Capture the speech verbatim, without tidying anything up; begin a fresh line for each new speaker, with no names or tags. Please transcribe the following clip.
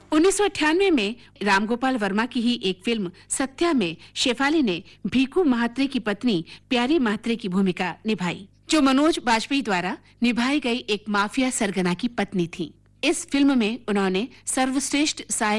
उन्नीस सौ अट्ठानवे में रामगोपाल वर्मा की ही एक फिल्म सत्या में शेफाली ने भीखू महात्रे की पत्नी प्यारी महात्रे की भूमिका निभाई, जो मनोज बाजपेयी द्वारा निभाई गई एक माफिया सरगना की पत्नी थी। इस फिल्म में उन्होंने सर्वश्रेष्ठ सहायक